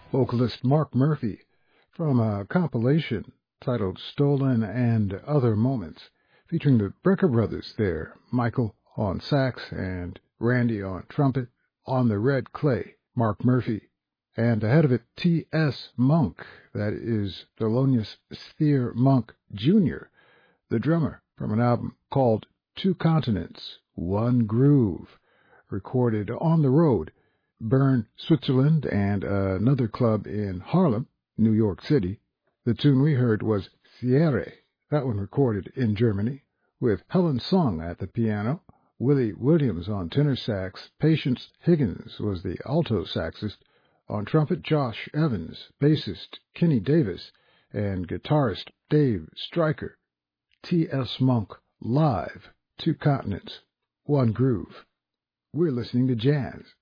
vocalist Mark Murphy, from a compilation titled Stolen and Other Moments, featuring the Brecker Brothers there, Michael on sax and Randy on trumpet, on the red clay, Mark Murphy, and ahead of it, T.S. Monk, that is Thelonious Sphere Monk Jr., the drummer, from an album called Two Continents, One Groove, recorded on the road, Bern, Switzerland, and another club in Harlem, New York City. The tune we heard was Sierre, that one recorded in Germany, with Helen Sung at the piano, Willie Williams on tenor sax, Patience Higgins was the alto saxist, on trumpet Josh Evans, bassist Kenny Davis, and guitarist Dave Stryker. T.S. Monk live, Two Continents, One Groove. We're listening to jazz.